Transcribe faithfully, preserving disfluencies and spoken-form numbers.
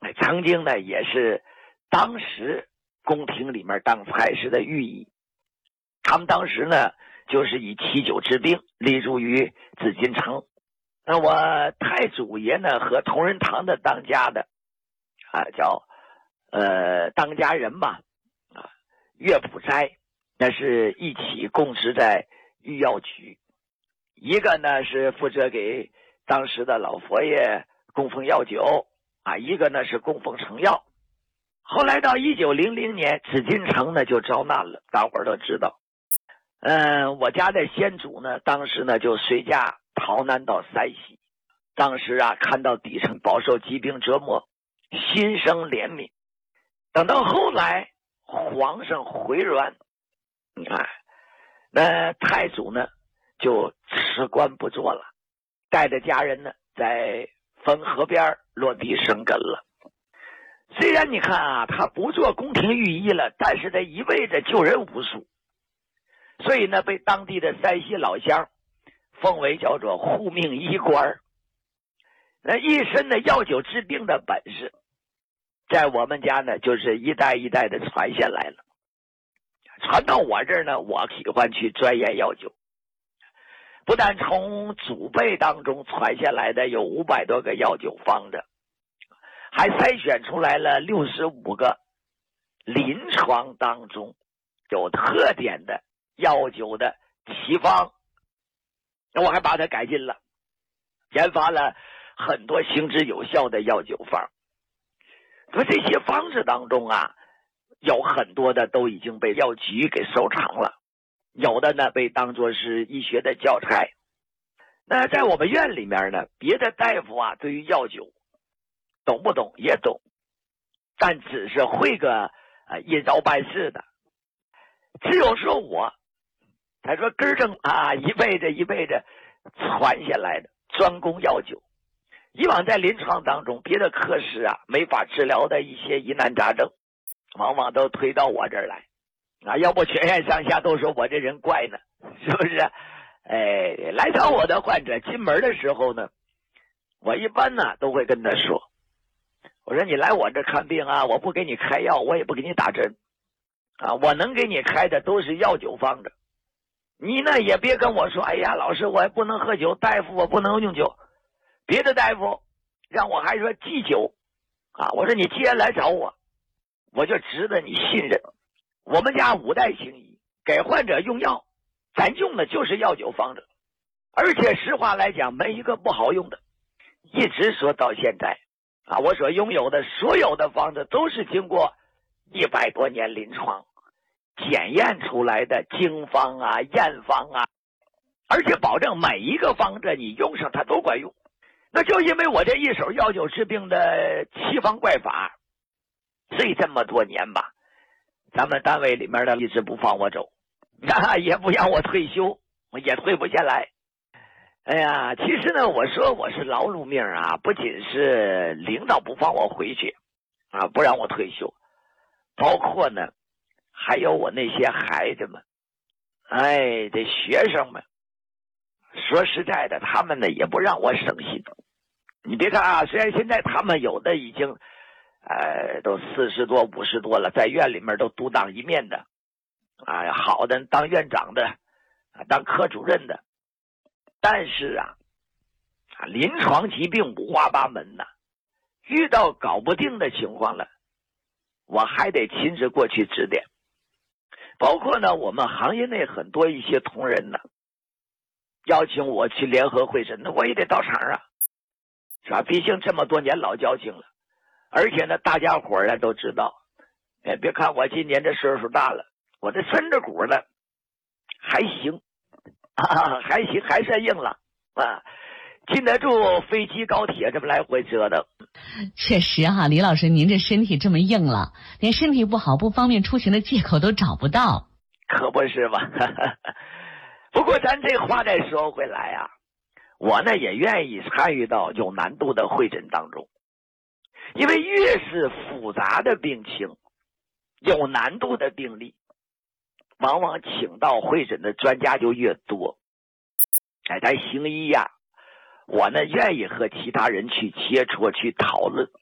曾经呢也是当时宫廷里面当差事的御医。他们当时呢就是以祈酒治病立足于紫禁城。那我太祖爷呢和同仁堂的当家的啊叫呃当家人嘛啊岳普斋，那是一起供职在御药局，一个呢是负责给当时的老佛爷供奉药酒啊，一个呢是供奉成药。后来到一九零零年，紫禁城呢就遭难了，大伙儿都知道。嗯，我家的先祖呢，当时呢就随家逃难到山西。当时啊，看到底层饱受疾病折磨，心生怜悯。等到后来，皇上回銮，你看，那太祖呢就辞官不做了，带着家人呢在汾河边落地生根了。虽然你看啊，他不做宫廷御医了，但是他一味着救人无数，所以呢被当地的山西老乡封为叫做护命医官。那一身的药酒治病的本事，在我们家呢就是一代一代的传下来了。传到我这儿呢，我喜欢去钻研药酒，不但从祖辈当中传下来的有五百多个药酒方子，还筛选出来了六十五个临床当中有特点的药酒的奇方，那我还把它改进了，研发了很多行之有效的药酒方。说这些方子当中啊，有很多的都已经被药局给收藏了，有的呢被当作是医学的教材。那在我们院里面呢，别的大夫啊对于药酒懂不懂也懂，但只是会个呃一招半式的。只有说我，他说根正啊，一辈子一辈子传下来的专攻药酒。以往在临床当中，别的科室啊没法治疗的一些疑难杂症，往往都推到我这儿来啊，要不全院上下都说我这人怪呢，是不是？哎，来找我的患者进门的时候呢，我一般呢都会跟他说，我说你来我这看病啊，我不给你开药，我也不给你打针啊，我能给你开的都是药酒方子。你呢也别跟我说，哎呀老师我也不能喝酒，大夫我不能用酒。别的大夫让我还说忌酒啊，我说你既然来找我，我就值得你信任。我们家五代行医，给患者用药，咱用的就是药酒方子，而且实话来讲，没一个不好用的，一直说到现在啊，我所拥有的所有的方子都是经过一百多年临床检验出来的经方啊、验方啊，而且保证每一个方子你用上它都管用。那就因为我这一手药酒治病的奇方怪法，所以这么多年吧，咱们单位里面的一直不放我走，啊，也不让我退休，我也退不下来。哎呀，其实呢，我说我是劳碌命啊，不仅是领导不放我回去啊，不让我退休，包括呢，还有我那些孩子们，哎，这学生们，说实在的，他们呢也不让我省心。你别看啊，虽然现在他们有的已经呃都四十多五十多了，在院里面都独当一面的啊，好的当院长的啊，当科主任的，但是啊临床疾病五花八门呐，遇到搞不定的情况了，我还得亲自过去指点。包括呢我们行业内很多一些同仁呢邀请我去联合会诊，那我也得到场啊，是吧？毕竟这么多年老交情了，而且呢，大家伙儿呢都知道，哎，别看我今年这岁数大了，我这身子骨呢还行啊，还行，还算硬朗啊，经得住飞机高铁这么来回折腾。 确实哈、啊，李老师，您这身体这么硬了，连身体不好不方便出行的借口都找不到， 可不是嘛。不过咱这话再说回来啊，我呢也愿意参与到有难度的会诊当中，因为越是复杂的病情，有难度的病例，往往请到会诊的专家就越多。哎，咱行医呀、啊，我呢愿意和其他人去切磋去讨论，